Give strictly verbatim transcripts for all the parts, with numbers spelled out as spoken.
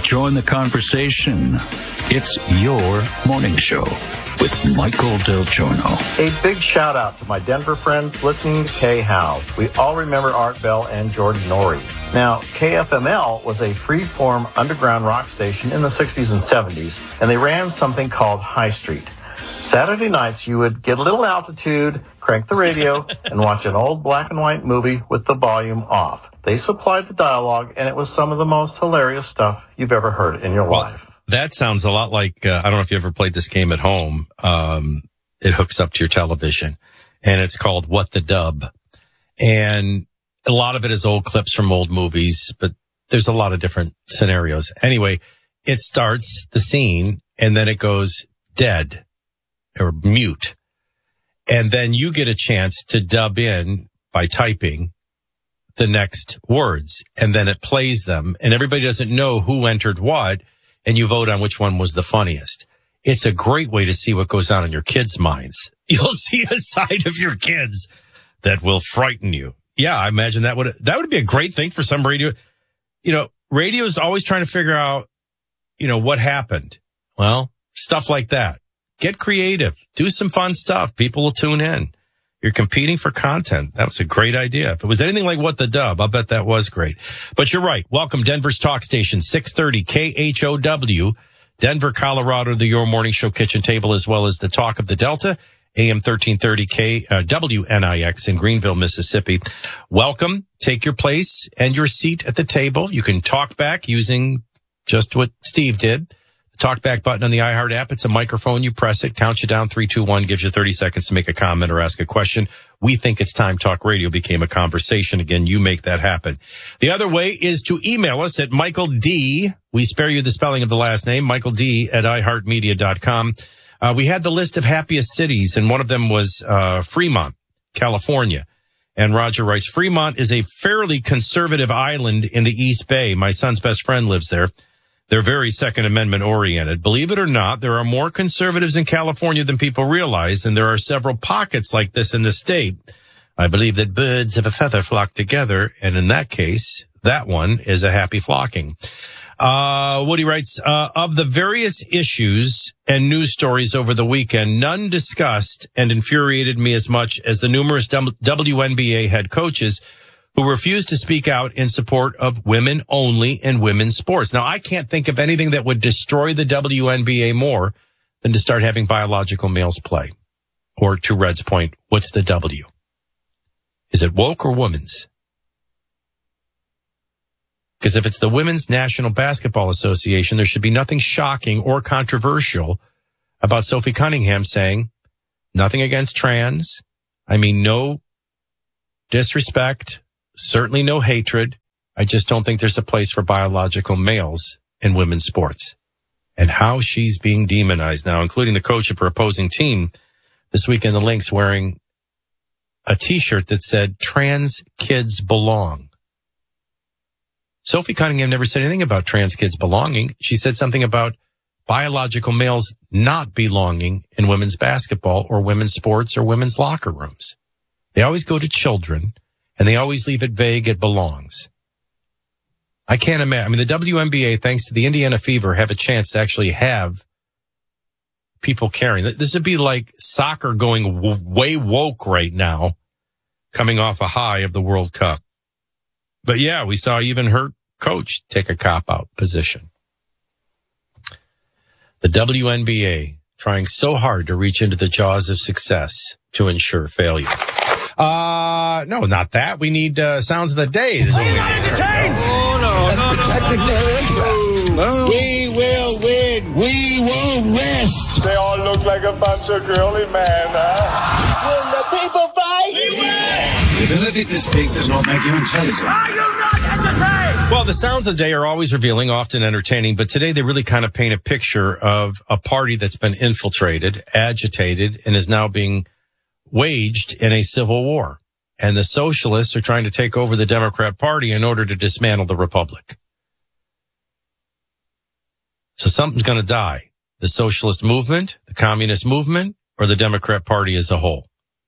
Join the conversation. It's your morning show with Michael Del Giorno. A big shout out to my Denver friends listening to K-How. We all remember Art Bell and George Norrie. Now, K F M L was a free-form underground rock station in the sixties and seventies, and they ran something called High Street. Saturday nights, you would get a little altitude, crank the radio, and watch an old black and white movie with the volume off. They supplied the dialogue, and it was some of the most hilarious stuff you've ever heard in your well, life. That sounds a lot like, uh, I don't know if you ever played this game at home. Um, it hooks up to your television, and it's called What the Dub. And a lot of it is old clips from old movies, but there's a lot of different scenarios. Anyway, it starts the scene, and then it goes dead or mute. And then you get a chance to dub in by typing the next words, and then it plays them, and everybody doesn't know who entered what, and you vote on which one was the funniest. It's a great way to see what goes on in your kids' minds. You'll see a side of your kids that will frighten you. Yeah, I imagine that would, that would be a great thing for some radio. You know, radio is always trying to figure out, you know, what happened. Well, stuff like that. Get creative. Do some fun stuff. People will tune in. You're competing for content. That was a great idea. If it was anything like What the Dub, I'll bet that was great. But you're right. Welcome, Denver's talk station, six thirty K H O W, Denver, Colorado, the Your Morning Show kitchen table, as well as the Talk of the Delta, A M thirteen thirty K, uh, W N I X in Greenville, Mississippi. Welcome. Take your place and your seat at the table. You can talk back using just what Steve did. The talkback button on the iHeart app. It's a microphone. You press it, counts you down, three, two, one, gives you thirty seconds to make a comment or ask a question. We think it's time Talk Radio became a conversation. Again, you make that happen. The other way is to email us at Michael D. We spare you the spelling of the last name, Michael D at i heart media dot com. Uh, we had the list of happiest cities, and one of them was uh Fremont, California. And Roger writes, Fremont is a fairly conservative island in the East Bay. My son's best friend lives there. They're very Second Amendment oriented. Believe it or not, there are more conservatives in California than people realize, and there are several pockets like this in the state. I believe that birds of a feather flock together, and in that case, that one is a happy flocking. Uh, Woody writes, uh, of the various issues and news stories over the weekend, none discussed and infuriated me as much as the numerous W N B A head coaches who refused to speak out in support of women only in women's sports. Now, I can't think of anything that would destroy the W N B A more than to start having biological males play. Or to Red's point, what's the W? Is it woke or women's? Because if it's the Women's National Basketball Association, there should be nothing shocking or controversial about Sophie Cunningham saying nothing against trans. I mean, no disrespect. Certainly no hatred. I just don't think there's a place for biological males in women's sports. And how she's being demonized now, including the coach of her opposing team this weekend, the Lynx, wearing a T-shirt that said, trans kids belong. Sophie Cunningham never said anything about trans kids belonging. She said something about biological males not belonging in women's basketball or women's sports or women's locker rooms. They always go to children. And they always leave it vague, it belongs. I can't imagine. I mean, the W N B A, thanks to the Indiana Fever, have a chance to actually have people caring. This would be like soccer going w- way woke right now, coming off a high of the World Cup. But yeah, we saw even her coach take a cop-out position. The W N B A trying so hard to reach into the jaws of success to ensure failure. Uh, no, not that. We need, uh, sounds of the day. This is what we need. Oh, no, no, no, no. We will win. We won't rest. They all look like a bunch of girly men, huh? Will the people fight? We win. The ability to speak does not make you intelligent. Are you not entertained? Well, the sounds of the day are always revealing, often entertaining, but today they really kind of paint a picture of a party that's been infiltrated, agitated, and is now being waged in a civil war. And the socialists are trying to take over the Democrat Party in order to dismantle the Republic. So something's going to die. The socialist movement, the communist movement, or the Democrat Party as a whole.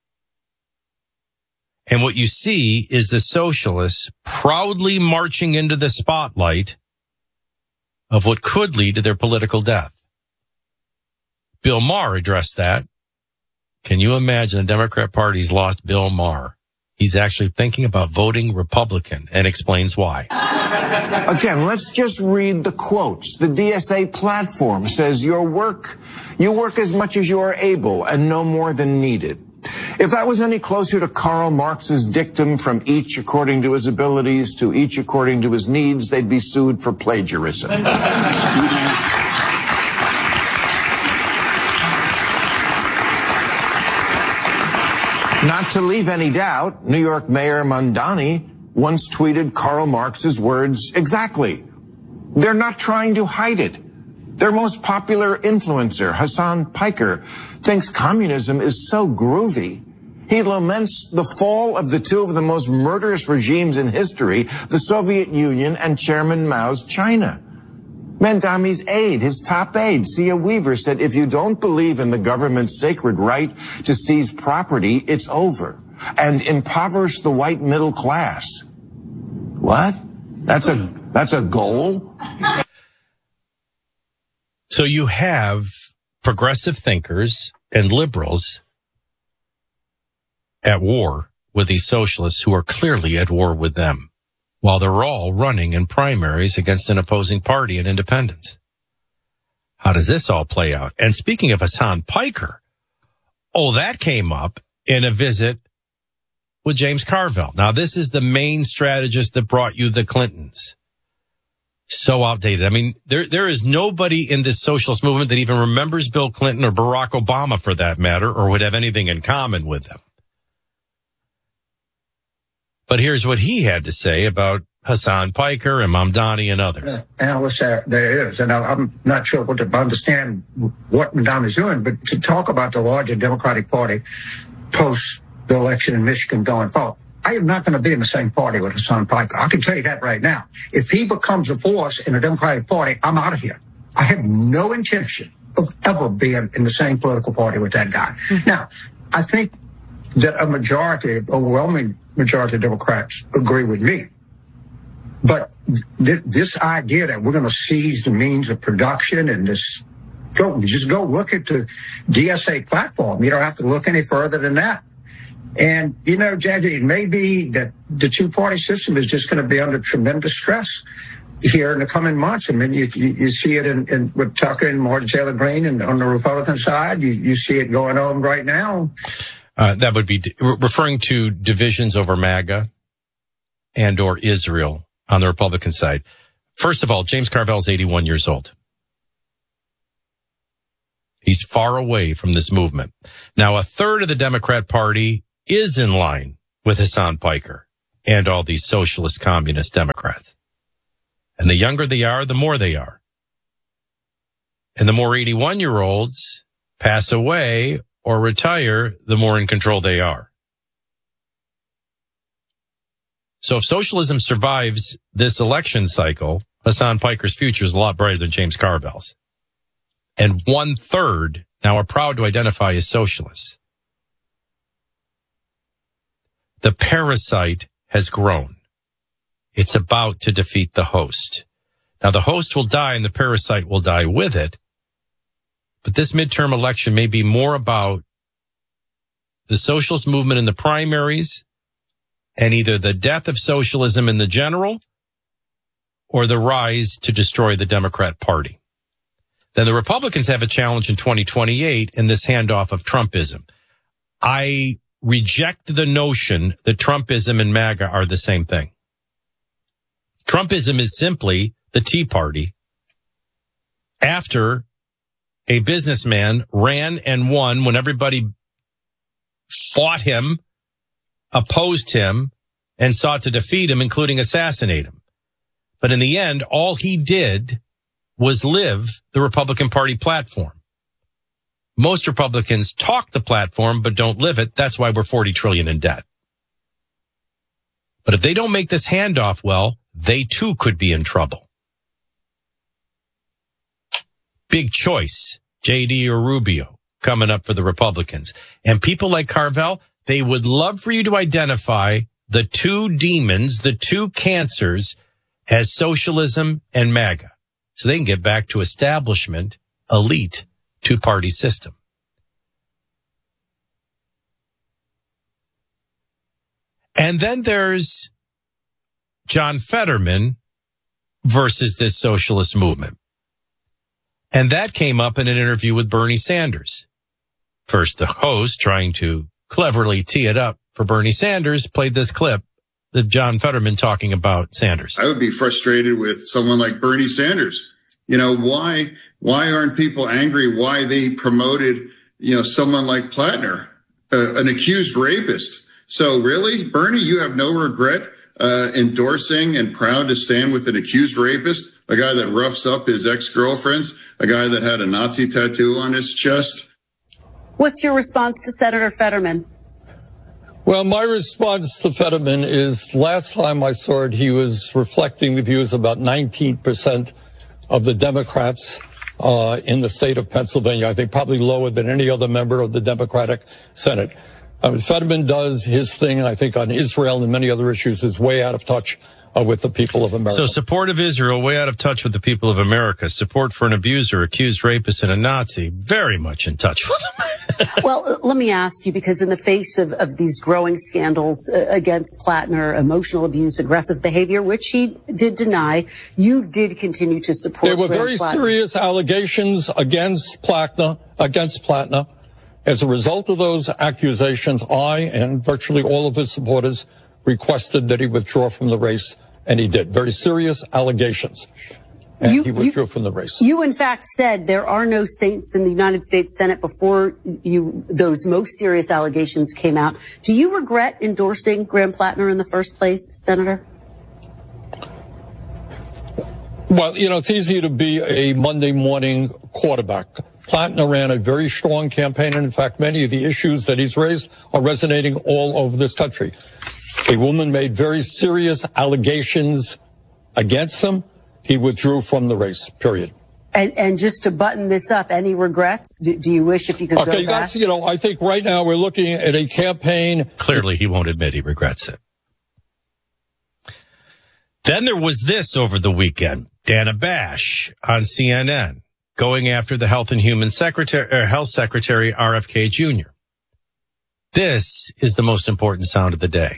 And what you see is the socialists proudly marching into the spotlight of what could lead to their political death. Bill Maher addressed that. Can you imagine the Democrat Party's lost Bill Maher? He's actually thinking about voting Republican and explains why. Again, let's just read the quotes. The D S A platform says your work, you work as much as you are able and no more than needed. If that was any closer to Karl Marx's dictum, from each according to his abilities to each according to his needs, they'd be sued for plagiarism. Not to leave any doubt, New York Mayor Mamdani once tweeted Karl Marx's words exactly. They're not trying to hide it. Their most popular influencer, Hassan Piker, thinks communism is so groovy. He laments the fall of the two of the most murderous regimes in history, the Soviet Union and Chairman Mao's China. Mamdani's aide, his top aide, Sia Weaver, said, if you don't believe in the government's sacred right to seize property, it's over, and impoverish the white middle class. What? That's a, that's a goal? So you have progressive thinkers and liberals at war with these socialists who are clearly at war with them, while they're all running in primaries against an opposing party and independents. How does this all play out? And speaking of Hassan Piker, oh, that came up in a visit with James Carville. Now, this is the main strategist that brought you the Clintons. So outdated. I mean, there there is nobody in this socialist movement that even remembers Bill Clinton or Barack Obama, for that matter, or would have anything in common with them. But here's what he had to say about Hassan Piker and Mamdani and others. Uh, analysts, there, there is, and I'm not sure what to understand what Mamdani is doing, but to talk about the larger Democratic Party post the election in Michigan going forward, I am not going to be in the same party with Hassan Piker. I can tell you that right now. If he becomes a force in the Democratic Party, I'm out of here. I have no intention of ever being in the same political party with that guy. Mm-hmm. Now, I think that a majority, overwhelming majority of Democrats agree with me. But th- this idea that we're going to seize the means of production and this, go just go look at the D S A platform. You don't have to look any further than that. And, you know, Judge, it may be that the two-party system is just going to be under tremendous stress here in the coming months. I mean, you, you, you see it in, in with Tucker and Martin Taylor Greene, and on the Republican side, you, you see it going on right now. Uh, that would be d- referring to divisions over MAGA and or Israel on the Republican side. First of all, James Carville is eighty-one years old. He's far away from this movement. Now, a third of the Democrat Party is in line with Hassan Piker and all these socialist communist Democrats. And the younger they are, the more they are. And the more eighty-one-year-olds pass away or retire, the more in control they are. So if socialism survives this election cycle, Hassan Piker's future is a lot brighter than James Carville's. And one third now are proud to identify as socialists. The parasite has grown. It's about to defeat the host. Now, the host will die and the parasite will die with it. But this midterm election may be more about the socialist movement in the primaries and either the death of socialism in the general or the rise to destroy the Democrat Party. Then the Republicans have a challenge in twenty twenty-eight in this handoff of Trumpism. I reject the notion that Trumpism and MAGA are the same thing. Trumpism is simply the Tea Party after a businessman ran and won when everybody fought him, opposed him, and sought to defeat him, including assassinate him. But in the end, all he did was live the Republican Party platform. Most Republicans talk the platform, but don't live it. That's why we're forty trillion dollars in debt. But if they don't make this handoff well, they too could be in trouble. Big choice, J D or Rubio, coming up for the Republicans. And people like Carville, they would love for you to identify the two demons, the two cancers, as socialism and MAGA. so they can get back to establishment, elite, two-party system. And then there's John Fetterman versus this socialist movement. And that came up in an interview with Bernie Sanders. First, the host, trying to cleverly tee it up for Bernie Sanders, played this clip of John Fetterman talking about Sanders. I would be frustrated with someone like Bernie Sanders. You know, why, why aren't people angry? Why they promoted, you know, someone like Plattner, uh, an accused rapist. So really, Bernie, you have no regret uh, endorsing and proud to stand with an accused rapist, a guy that roughs up his ex-girlfriends, a guy that had a Nazi tattoo on his chest. What's your response to Senator Fetterman? Well, my response to Fetterman is last time I saw it, he was reflecting the views of about nineteen percent of the Democrats uh, in the state of Pennsylvania. I think probably lower than any other member of the Democratic Senate. I mean, Fetterman does his thing, I think, on Israel and many other issues is way out of touch uh, with the people of America. So support of Israel, way out of touch with the people of America. Support for an abuser, accused rapist, and a Nazi, very much in touch with them. Well, let me ask you, because in the face of, of these growing scandals uh, against Plattner, emotional abuse, aggressive behavior, which he did deny, you did continue to support. There were Graham very Plattner. serious allegations against Plattner, against Plattner. As a result of those accusations, I and virtually all of his supporters requested that he withdraw from the race, and he did. Very serious allegations. And you, he withdrew you, from the race. You, in fact, said there are no saints in the United States Senate before you those most serious allegations came out. Do you regret endorsing Graham Plattner in the first place, Senator? Well, you know, it's easy to be a Monday morning quarterback. Plattner ran a very strong campaign, and in fact, many of the issues that he's raised are resonating all over this country. A woman made very serious allegations against him. He withdrew from the race, period. And, and just to button this up, any regrets? Do, do you wish if you could okay, go back? that's, you know, I think right now we're looking at a campaign. Clearly, he won't admit he regrets it. Then there was this over the weekend. Dana Bash on C N N going after the Health and Human Secretary, or Health Secretary R F K Junior This is the most important sound of the day.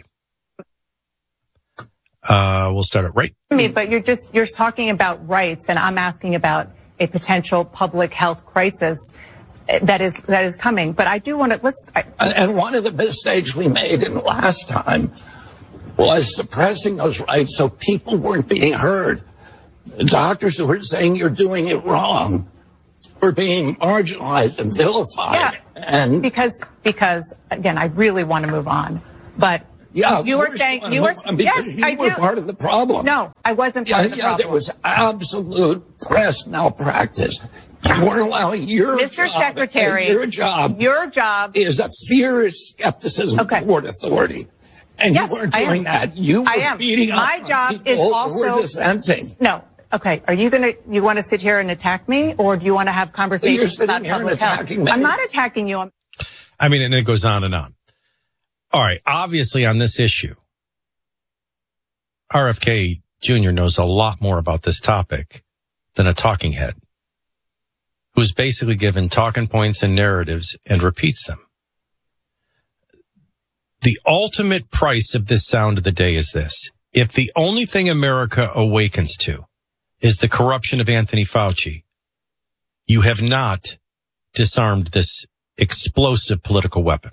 Uh, we'll start it right. I mean, but you're just, you're talking about rights, and I'm asking about a potential public health crisis that is, that is coming. But I do want to, let's. I, and one of the mistakes we made in the last time was suppressing those rights so people weren't being heard. The doctors who were saying you're doing it wrong were being marginalized and vilified. Yeah, and because, because again, I really want to move on, but yeah, you were saying you were, yes, you I were do. part of the problem. No, I wasn't part yeah, of the yeah, problem. There was absolute press malpractice. You weren't allowing your Mister job, Secretary, your job, your job is a fierce skepticism okay. toward authority. And yes, you weren't doing that. You were I am. beating My up job people is also who were dissenting. No. Okay. Are you going to, you want to sit here and attack me, or do you want to have conversations about public health? Me. I'm not attacking you. I'm I mean, and it goes on and on. All right. Obviously on this issue, R F K Junior knows a lot more about this topic than a talking head who's basically given talking points and narratives and repeats them. The ultimate price of this sound of the day is this. If the only thing America awakens to is the corruption of Anthony Fauci, you have not disarmed this explosive political weapon.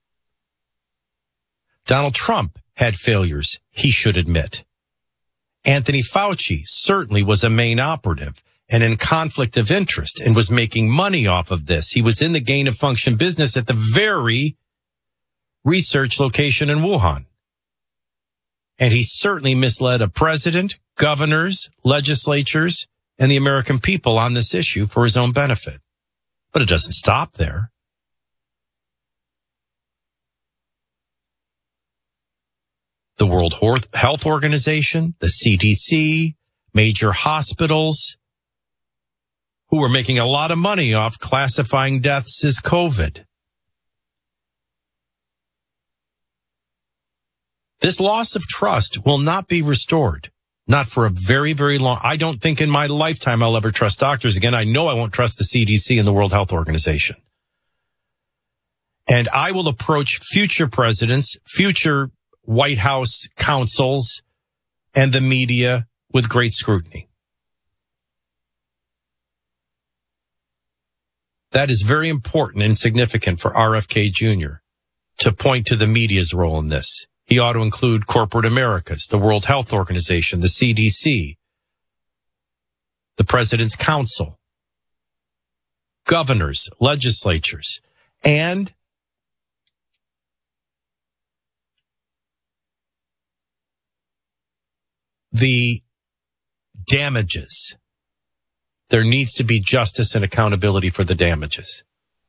Donald Trump had failures he should admit. Anthony Fauci certainly was a main operative and in conflict of interest and was making money off of this. He was in the gain of function business at the very research location in Wuhan. And he certainly misled a president, governors, legislatures, and the American people on this issue for his own benefit. But it doesn't stop there. The World Health Organization, the C D C, major hospitals, who were making a lot of money off classifying deaths as COVID. This loss of trust will not be restored Not for a very, very long. I don't think in my lifetime I'll ever trust doctors again. I know I won't trust the C D C and the World Health Organization. And I will approach future presidents, future White House counsels, and the media with great scrutiny. That is very important and significant for R F K Junior to point to the media's role in this. He ought to include corporate Americas, the World Health Organization, the C D C, the President's Council, governors, legislatures, and the damages. There needs to be justice and accountability for the damages.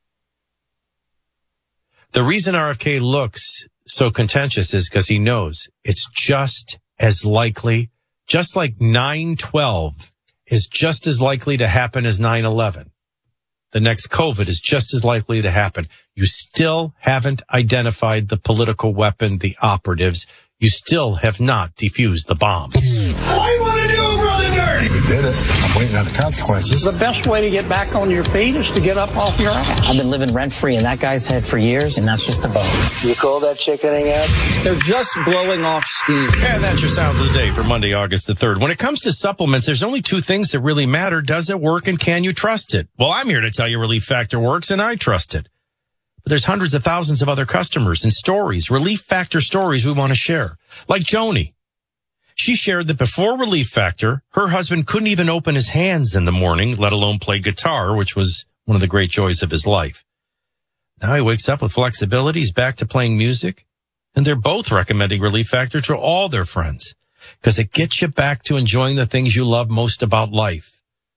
The reason R F K looks so contentious is because he knows it's just as likely, just like nine twelve is just as likely to happen as nine eleven. The next COVID is just as likely to happen. You still haven't identified the political weapon, the operatives. You still have not defused the bomb. What do you want to do, Brother Dirty? We did it. I'm waiting on the consequences. The best way to get back on your feet is to get up off your ass. I've been living rent-free in that guy's head for years, and that's just a bone. You call that chickening out? They're just blowing off steam. And that's your sounds of the day for Monday, August the third. When it comes to supplements, there's only two things that really matter. Does it work, and can you trust it? Well, I'm here to tell you Relief Factor works, and I trust it. But there's hundreds of thousands of other customers and stories, Relief Factor stories we want to share. Like Joni. She shared that before Relief Factor, her husband couldn't even open his hands in the morning, let alone play guitar, which was one of the great joys of his life. Now he wakes up with flexibility. He's back to playing music. And they're both recommending Relief Factor to all their friends because it gets you back to enjoying the things you love most about life.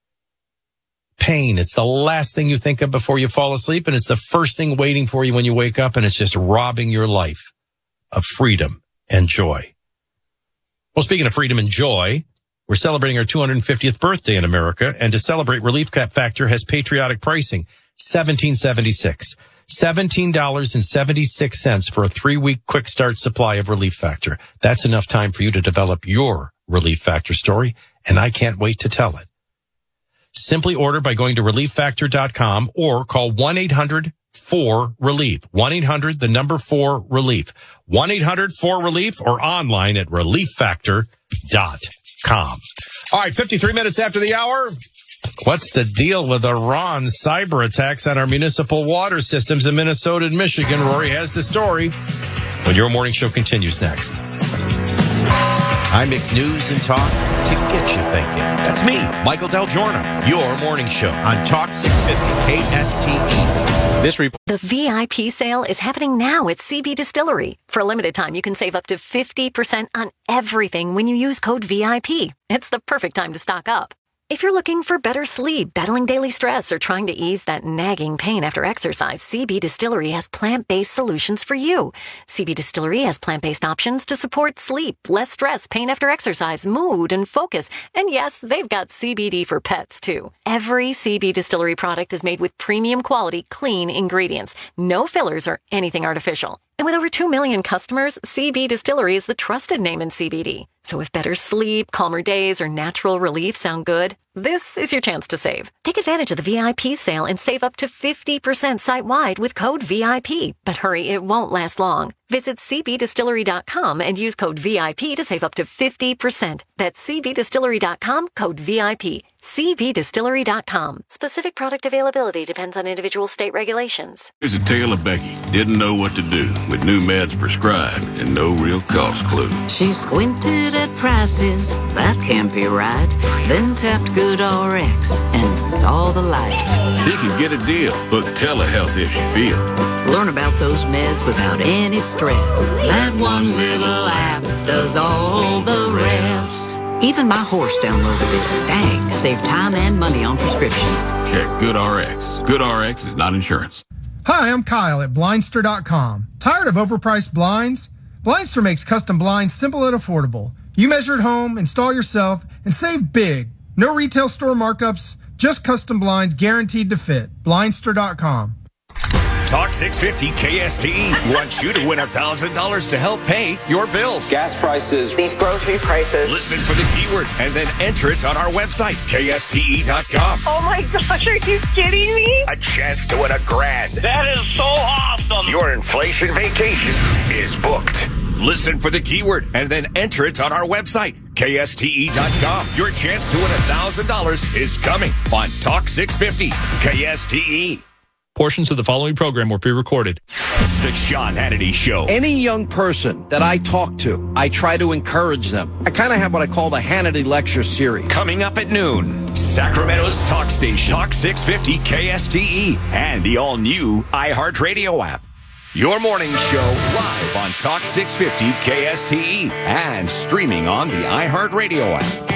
Pain, it's the last thing you think of before you fall asleep, and it's the first thing waiting for you when you wake up, and it's just robbing your life of freedom and joy. Well, speaking of freedom and joy, we're celebrating our two hundred fiftieth birthday in America, and to celebrate, Relief Factor has patriotic pricing, seventeen seventy-six, seventeen dollars and seventy-six cents for a three-week quick start supply of Relief Factor. That's enough time for you to develop your Relief Factor story, and I can't wait to tell it. Simply order by going to relief factor dot com or call one eight hundred four relief. one eight hundred, the number four relief. one eight hundred four relief or online at relief factor dot com. All right, fifty-three minutes after the hour. What's the deal with Iran's cyber attacks on our municipal water systems in Minnesota and Michigan? Rory has the story when your morning show continues next. I mix news and talk to get you thinking. That's me, Michael Del Giorno, your morning show on Talk six fifty K S T E. This report. The V I P sale is happening now at C B Distillery. For a limited time, you can save up to fifty percent on everything when you use code V I P. It's the perfect time to stock up. If you're looking for better sleep, battling daily stress, or trying to ease that nagging pain after exercise, C B Distillery has plant-based solutions for you. C B Distillery has plant-based options to support sleep, less stress, pain after exercise, mood, and focus. And yes, they've got C B D for pets, too. Every C B Distillery product is made with premium quality, clean ingredients. No fillers or anything artificial. And with over two million customers, C B Distillery is the trusted name in C B D. So if better sleep, calmer days, or natural relief sound good, this is your chance to save. Take advantage of the V I P sale and save up to fifty percent site-wide with code V I P. But hurry, it won't last long. Visit c b distillery dot com and use code V I P to save up to fifty percent. That's c b distillery dot com, code V I P. c b distillery dot com. Specific product availability depends on individual state regulations. Here's a tale of Becky. Didn't know what to do with new meds prescribed and no real cost clue. She squinted at prices, that can't be right. Then tapped GoodRx and saw the light. She can get a deal. Book telehealth if she feels. Learn about those meds without any stress. That one little app does all the rest. Even my horse downloaded it. Dang, save time and money on prescriptions. Check GoodRx. GoodRx is not insurance. Hi, I'm Kyle at Blindster dot com. Tired of overpriced blinds? Blindster makes custom blinds simple and affordable. You measure at home, install yourself, and save big. No retail store markups, just custom blinds guaranteed to fit. Blindster dot com. Talk six fifty K S T E wants you to win one thousand dollars to help pay your bills. Gas prices. These grocery prices. Listen for the keyword and then enter it on our website, K S T E dot com. Oh my gosh, are you kidding me? A chance to win a grand. That is so awesome. Your inflation vacation is booked. Listen for the keyword and then enter it on our website, K S T E dot com. Your chance to win one thousand dollars is coming on Talk six fifty K S T E. Portions of the following program were pre-recorded. The Sean Hannity Show. Any young person that I talk to, I try to encourage them. I kind of have what I call the Hannity Lecture Series. Coming up at noon, Sacramento's talk station, Talk six fifty K S T E, and the all-new iHeartRadio app. Your morning show live on Talk six fifty K S T E and streaming on the iHeartRadio app.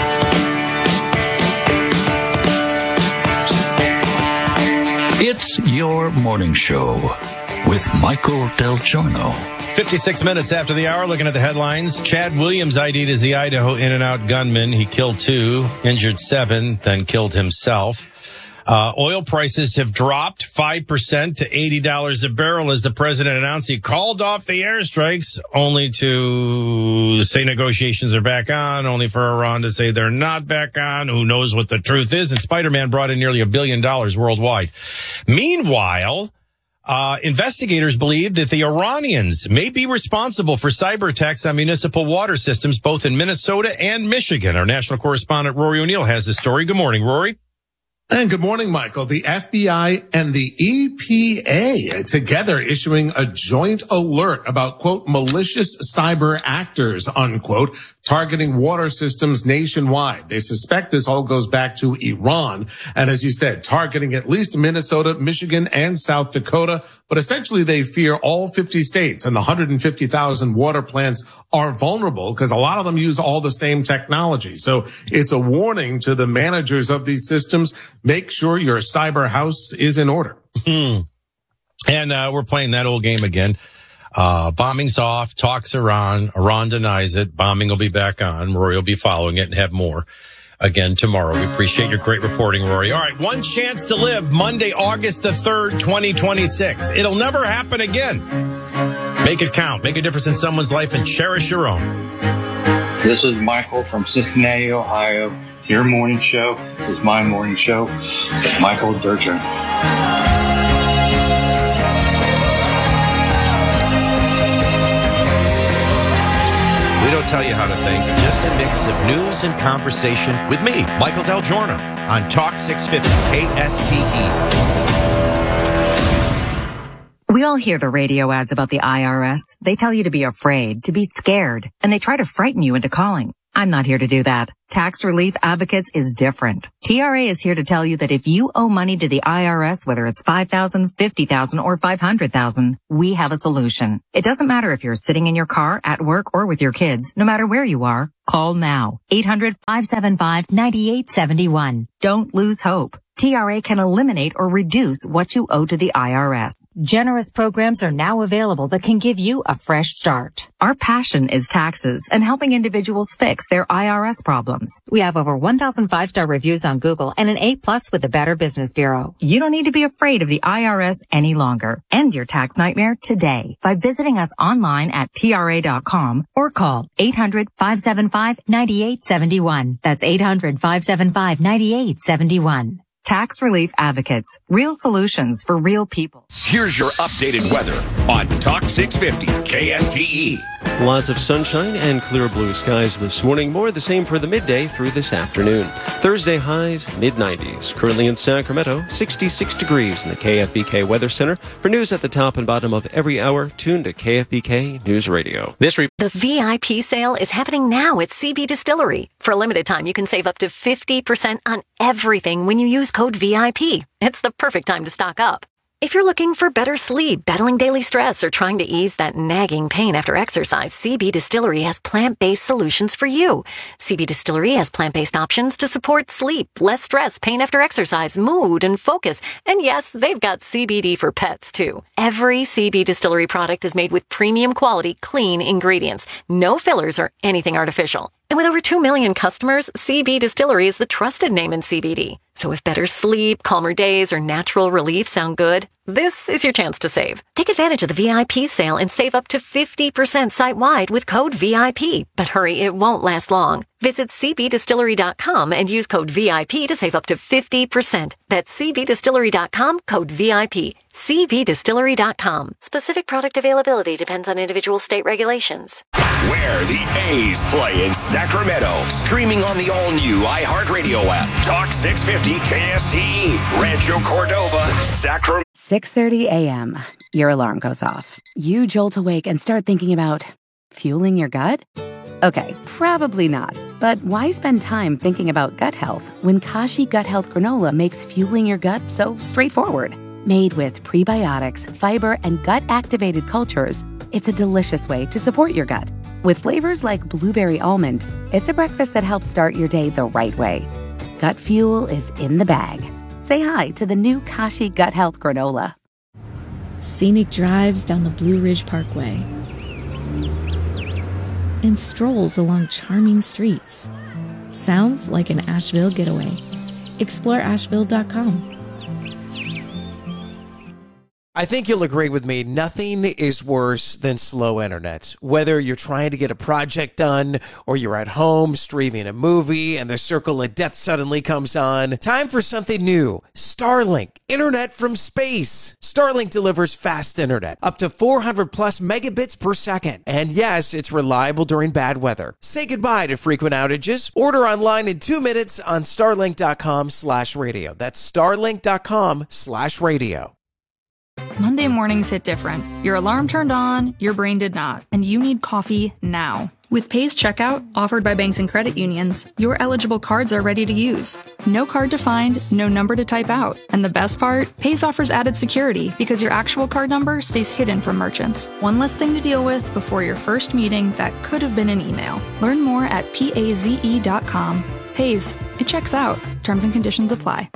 It's your morning show with Michael Del Giorno. fifty-six minutes after the hour, looking at the headlines. Chad Williams I D'd as the Idaho In-N-Out gunman. He killed two, injured seven, then killed himself. Uh, oil prices have dropped five percent to eighty dollars a barrel as the president announced he called off the airstrikes, only to say negotiations are back on, only for Iran to say they're not back on. Who knows what the truth is? And Spider-Man brought in nearly a billion dollars worldwide. Meanwhile, uh, investigators believe that the Iranians may be responsible for cyber attacks on municipal water systems, both in Minnesota and Michigan. Our national correspondent Rory O'Neill has the story. Good morning, Rory. And good morning, Michael. The F B I and the E P A together issuing a joint alert about, quote, malicious cyber actors, unquote, targeting water systems nationwide. They suspect this all goes back to Iran. And as you said, targeting at least Minnesota, Michigan, and South Dakota. But essentially they fear all fifty states and the one hundred fifty thousand water plants are vulnerable because a lot of them use all the same technology. So it's a warning to the managers of these systems. Make sure your cyber house is in order. Hmm. And uh, we're playing that old game again. Uh, bombing's off, talks are on, Iran denies it, bombing will be back on, Rory will be following it and have more again tomorrow. We appreciate your great reporting, Rory. All right, one chance to live, Monday, August the third, twenty twenty-six. It'll never happen again. Make it count, make a difference in someone's life and cherish your own. This is Michael from Cincinnati, Ohio. Your morning show is my morning show with Michael Durcher. We don't tell you how to think, just a mix of news and conversation with me, Michael Del Giorno, on Talk six fifty K S T E. We all hear the radio ads about the I R S. They tell you to be afraid, to be scared, and they try to frighten you into calling. I'm not here to do that. Tax Relief Advocates is different. T R A is here to tell you that if you owe money to the I R S, whether it's five thousand dollars, fifty thousand dollars, or five hundred thousand dollars, we have a solution. It doesn't matter if you're sitting in your car, at work, or with your kids. No matter where you are, call now. eight hundred, five seven five, nine eight seven one. Don't lose hope. T R A can eliminate or reduce what you owe to the I R S. Generous programs are now available that can give you a fresh start. Our passion is taxes and helping individuals fix their I R S problems. We have over one thousand five-star reviews on Google and an A plus with the Better Business Bureau. You don't need to be afraid of the I R S any longer. End your tax nightmare today by visiting us online at T R A dot com or call eight hundred, five seven five, nine eight seven one. That's eight hundred, five seven five, nine eight seven one. Tax Relief Advocates. Real solutions for real people. Here's your updated weather on Talk six fifty K S T E. Lots of sunshine and clear blue skies this morning. More of the same for the midday through this afternoon. Thursday highs, mid nineties. Currently in Sacramento, sixty-six degrees in the K F B K Weather Center. For news at the top and bottom of every hour, tune to K F B K News Radio. This re- The V I P sale is happening now at C B Distillery. For a limited time, you can save up to fifty percent on everything when you use code V I P. It's the perfect time to stock up. If you're looking for better sleep, battling daily stress, or trying to ease that nagging pain after exercise, C B Distillery has plant-based solutions for you. C B Distillery has plant-based options to support sleep, less stress, pain after exercise, mood, and focus. And yes, they've got C B D for pets, too. Every C B Distillery product is made with premium quality, clean ingredients. No fillers or anything artificial. And with over two million customers, C B Distillery is the trusted name in C B D. So if better sleep, calmer days, or natural relief sound good, this is your chance to save. Take advantage of the V I P sale and save up to fifty percent site-wide with code V I P. But hurry, it won't last long. Visit c b distillery dot com and use code V I P to save up to fifty percent. That's c b distillery dot com, code V I P. c b distillery dot com. Specific product availability depends on individual state regulations. Where the A's play in Sacramento. Streaming on the all-new iHeartRadio app. Talk six fifty K S T E. Rancho Cordova, Sacramento. six thirty a.m. Your alarm goes off. You jolt awake and start thinking about fueling your gut? Okay, probably not. But why spend time thinking about gut health when Kashi Gut Health Granola makes fueling your gut so straightforward? Made with prebiotics, fiber, and gut-activated cultures, it's a delicious way to support your gut. With flavors like blueberry almond, it's a breakfast that helps start your day the right way. Gut fuel is in the bag. Say hi to the new Kashi Gut Health Granola. Scenic drives down the Blue Ridge Parkway and strolls along charming streets. Sounds like an Asheville getaway. Explore asheville dot com. I think you'll agree with me, nothing is worse than slow internet. Whether you're trying to get a project done or you're at home streaming a movie and the circle of death suddenly comes on, time for something new. Starlink, internet from space. Starlink delivers fast internet, up to four hundred plus megabits per second. And yes, it's reliable during bad weather. Say goodbye to frequent outages. Order online in two minutes on starlink dot com slash radio. That's starlink dot com slash radio. Monday mornings hit different. Your alarm turned on, your brain did not, and you need coffee now. With Pays Checkout, offered by banks and credit unions, your eligible cards are ready to use. No card to find, no number to type out. And the best part? Pays offers added security because your actual card number stays hidden from merchants. One less thing to deal with before your first meeting that could have been an email. Learn more at paze dot com. Pays, it checks out. Terms and conditions apply.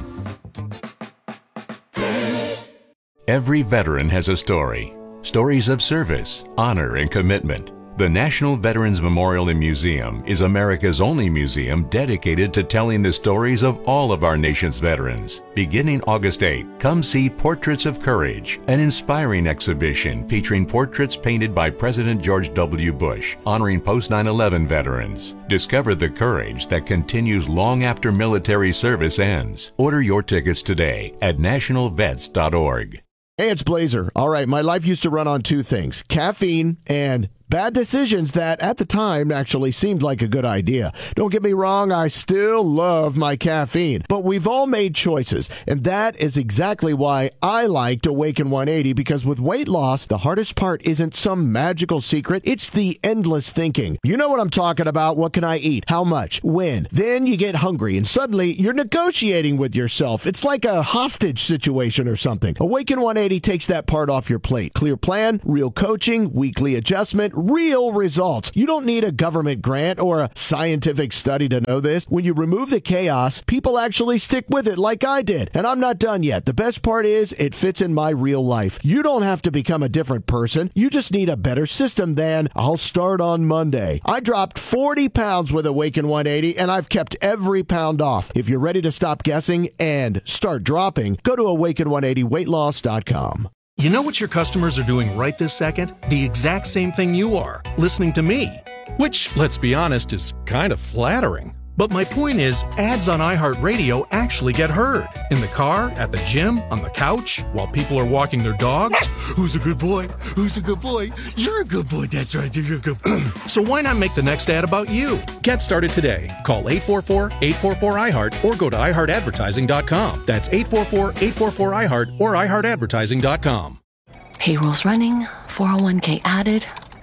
Every veteran has a story. Stories of service, honor, and commitment. The National Veterans Memorial and Museum is America's only museum dedicated to telling the stories of all of our nation's veterans. Beginning August eighth, come see Portraits of Courage, an inspiring exhibition featuring portraits painted by President George W. Bush, honoring post nine eleven veterans. Discover the courage that continues long after military service ends. Order your tickets today at national vets dot org. Hey, it's Blazer. All right, my life used to run on two things, caffeine and bad decisions that at the time actually seemed like a good idea. Don't get me wrong, I still love my caffeine, but we've all made choices, and that is exactly why I liked Awaken one eighty, because with weight loss, the hardest part isn't some magical secret, it's the endless thinking. You know what I'm talking about. What can I eat? How much? When? Then you get hungry, and suddenly you're negotiating with yourself. It's like a hostage situation or something. Awaken one eighty takes that part off your plate. Clear plan, real coaching, weekly adjustment, real results. You don't need a government grant or a scientific study to know this. When you remove the chaos, people actually stick with it like I did. And I'm not done yet. The best part is it fits in my real life. You don't have to become a different person. You just need a better system than I'll start on Monday. I dropped forty pounds with Awaken one eighty, and I've kept every pound off. If you're ready to stop guessing and start dropping, go to awaken one eighty weight loss dot com. You know what your customers are doing right this second? The exact same thing you are, listening to me. Which, let's be honest, is kind of flattering. But my point is, ads on iHeartRadio actually get heard. In the car, at the gym, on the couch, while people are walking their dogs. Who's a good boy? Who's a good boy? You're a good boy, that's right, you're a good boy. So why not make the next ad about you? Get started today. Call eight four four, eight four four, I heart or go to i heart advertising dot com. That's eight four four, eight four four, I heart or i heart advertising dot com. Payroll's running, four oh one k added.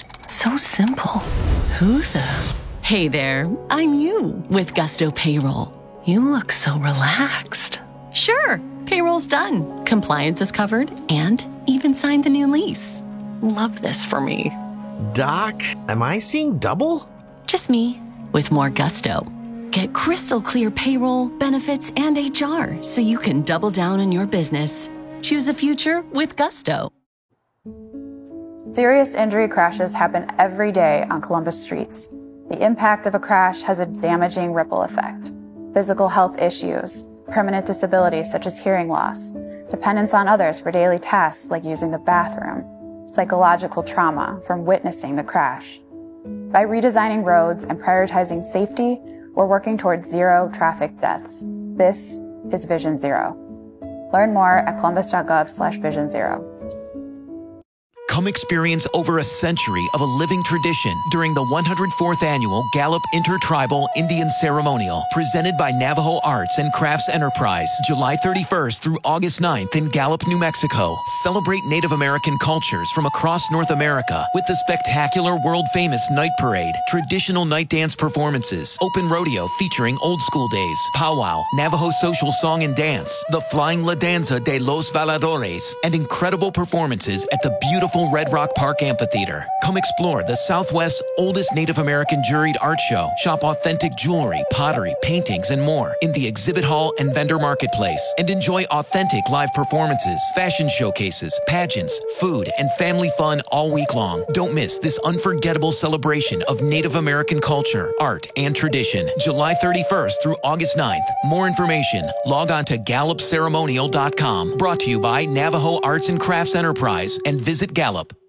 So simple. Who the... Hey there, I'm you with Gusto Payroll. You look so relaxed. Sure, payroll's done. Compliance is covered and even signed the new lease. Love this for me. Doc, am I seeing double? Just me with more Gusto. Get crystal clear payroll, benefits, and H R so you can double down on your business. Choose a future with Gusto. Serious injury crashes happen every day on Columbus streets. The impact of a crash has a damaging ripple effect. Physical health issues, permanent disabilities such as hearing loss, dependence on others for daily tasks like using the bathroom, psychological trauma from witnessing the crash. By redesigning roads and prioritizing safety, we're working towards zero traffic deaths. This is Vision Zero. Learn more at columbus.gov slash vision zero. Come experience over a century of a living tradition during the one hundred fourth Annual Gallup Intertribal Indian Ceremonial, presented by Navajo Arts and Crafts Enterprise, July thirty-first through August ninth in Gallup, New Mexico. Celebrate Native American cultures from across North America with the spectacular world-famous Night Parade, traditional night dance performances, open rodeo featuring old school days, powwow, Navajo social song and dance, the Flying La Danza de los Valadores, and incredible performances at the beautiful Red Rock Park Amphitheater. Come explore the Southwest's oldest Native American juried art show, shop authentic jewelry, pottery, paintings, and more in the exhibit hall and vendor marketplace, and enjoy authentic live performances, fashion showcases, pageants, food, and family fun all week long. Don't miss this unforgettable celebration of Native American culture, art, and tradition, July thirty-first through August ninth. More information, log on to gallup ceremonial dot com. Brought to you by Navajo Arts and Crafts Enterprise and Visit Gallup.